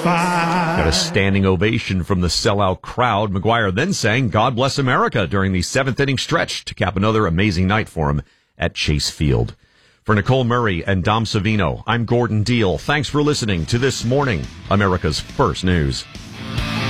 satisfied. Got a standing ovation from the sellout crowd. McGuire then sang God Bless America during the seventh inning stretch to cap another amazing night for him at Chase Field. For Nicole Murray and Dom Savino, I'm Gordon Deal. Thanks for listening to This Morning, America's First News.